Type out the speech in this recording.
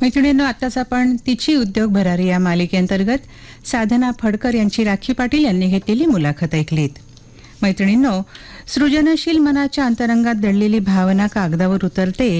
मैत्रिणींनो, आताच आपण तिची उद्योग भरारी या मालिकेअंतर्गत साधना फडकर यांची राखी पाटील यांनी घेतलेली मुलाखत ऐकलीत. मैत्रिणींनो, सृजनशील मनाच्या अंतरंगात दडलेली भावना कागदावर उतरते